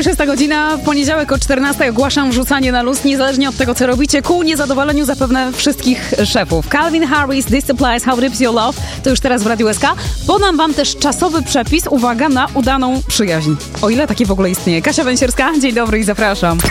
6 godzina, w poniedziałek o 14 ogłaszam wrzucanie na luz, niezależnie od tego, co robicie, ku niezadowoleniu zapewne wszystkich szefów. Calvin Harris, This Applies, How Rips Your Love, to już teraz w Radiu SK. Podam wam też czasowy przepis, uwaga, na udaną przyjaźń. O ile takie w ogóle istnieje. Kasia Węsierska, dzień dobry i zapraszam.